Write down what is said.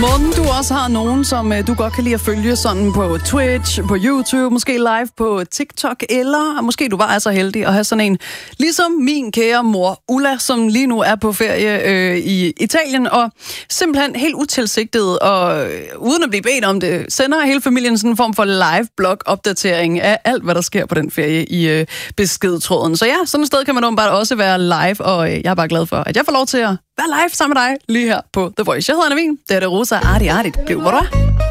Måden du også har nogen, som du godt kan lide at følge sådan på Twitch, på YouTube, måske live på TikTok, eller måske du bare er så heldig at have sådan en, ligesom min kære mor Ulla, som lige nu er på ferie i Italien, og simpelthen helt utilsigtet, og uden at blive bedt om det, sender hele familien sådan en form for live-blog-opdatering af alt, hvad der sker på den ferie i beskedtråden. Så ja, sådan et sted kan man åbenbart også være live, og jeg er bare glad for, at jeg får lov til at være live sammen med dig lige her på The Voice. Jeg hedder Anna Wien, det er det Rosa Arti. Bliv hvor du er.